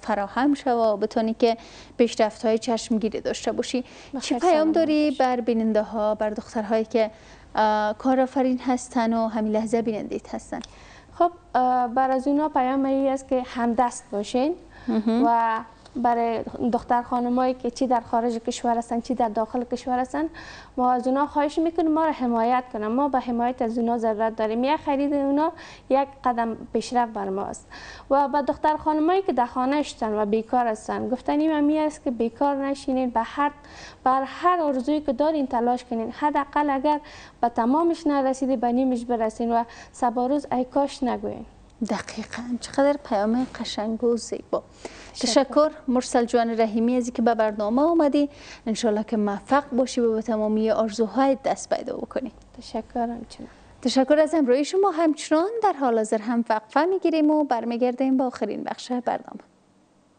فراهم شوه و بتونی که پیشرفت‌های چشمگیری داشته باشی. چی پیام داری بر بیننده ها، بر دخترهایی که کارآفرین هستن و همین لحظه بینندیت هستن؟ خب بر از اونا پیام ای است که همدست باشین و برای دختر خانمایی که چی در خارج کشور هستن چی در داخل کشور هستن، ما از اونا خواهش میکنیم ما را حمایت کنن. ما به حمایت از اونا ضرورت داریم. یک خرید اونا یک قدم پیشرفت بر ماست. و به دختر خانمایی که در خانه هستن و بیکار هستن گفتنیم همی است که بیکار نشینین، بر هر آرزویی که دارین تلاش کنین. حداقل اگر به تمامش نرسیدی به نیمش برسین و صبا روز ای کاش نگوین. دقیقاً. چقدر پیام قشنگ و زیبا. تشکر مرسل جان رحیمی از اینکه به برنامه آمدی. انشالله که موفق باشی و به تمامی آرزوهای دست پیدا بکنی. تشکر از همراهی شما. همچنان در حال حاضر هم وقفه میگیریم و برمیگردیم با آخرین بخش برنامه.